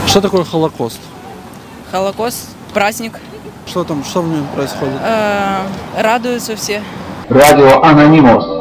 Что такое Холокост? Холокост, праздник. Что в нем происходит? Радуются все. Радио Анонимус.